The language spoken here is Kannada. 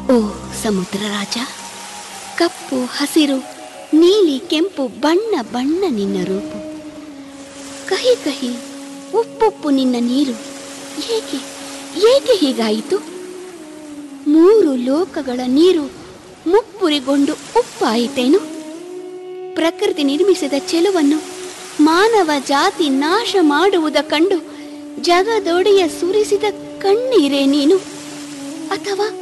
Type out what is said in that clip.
ಓ ಸಮುದ್ರ ರಾಜ, ಕಪ್ಪು ಹಸಿರು ನೀಲಿ ಕೆಂಪು ಬಣ್ಣ ಬಣ್ಣ ನಿನ್ನ ರೂಪು, ಕಹಿ ಕಹಿ ಉಪ್ಪುಪ್ಪು ನಿನ್ನ ನೀರು, ಏಕೆ ಏಕೆ ಹೀಗಾಯಿತು? 3 ಲೋಕಗಳ ನೀರು ಮುಪ್ಪುರಿಗೊಂಡು ಉಪ್ಪಾಯಿತೇನು? ಪ್ರಕೃತಿ ನಿರ್ಮಿಸಿದ ಚೆಲುವನ್ನು ಮಾನವ ಜಾತಿ ನಾಶ ಮಾಡುವುದ ಕಂಡು ಜಗದೊಡೆಯ ಸುರಿಸಿದ ಕಣ್ಣೀರೇ ನೀನು? ಅಥವಾ